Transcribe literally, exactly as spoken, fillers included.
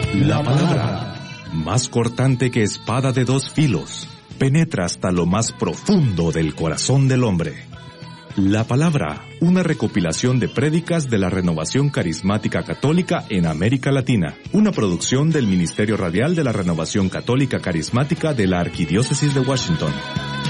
La palabra, más cortante que espada de dos filos, penetra hasta lo más profundo del corazón del hombre. La palabra, una recopilación de prédicas de la Renovación Carismática Católica en América Latina, una producción del Ministerio Radial de la Renovación Católica Carismática de la Arquidiócesis de Washington.